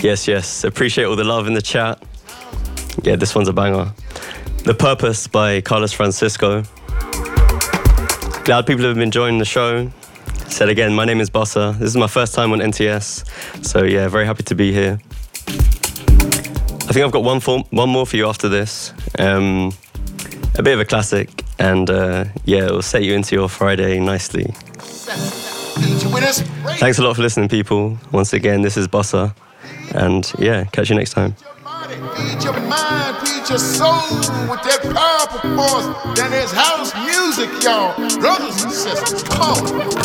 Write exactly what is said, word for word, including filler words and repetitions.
Yes, yes. Appreciate all the love in the chat. Yeah, this one's a banger. The Purpose by Carlos Francisco. Glad people have been enjoying the show. Said again, my name is Bossa. This is my first time on N T S. So yeah, very happy to be here. I think I've got one, for, one more for you after this. Um, a bit of a classic. And uh, yeah, it will set you into your Friday nicely. Thanks a lot for listening, people. Once again, this is Bossa. And yeah, catch you next time. Feed your mind, feed your soul with that powerful force that is house music, y'all. Brothers and sisters, come on.